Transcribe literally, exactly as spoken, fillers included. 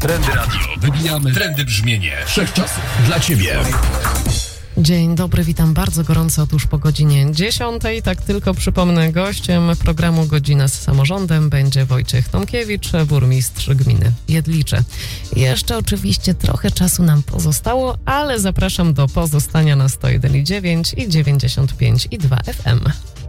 Trendy Radio. Wybijamy trendy brzmienie wszechczasów dla Ciebie. Dzień dobry, witam bardzo gorąco. Otóż po godzinie dziesiątej, tak tylko przypomnę, gościem programu Godzina z Samorządem będzie Wojciech Tomkiewicz, burmistrz gminy Jedlicze. Jeszcze oczywiście trochę czasu nam pozostało, ale zapraszam do pozostania na sto jeden i dziewięć i dziewięćdziesiąt pięć i dwa F M.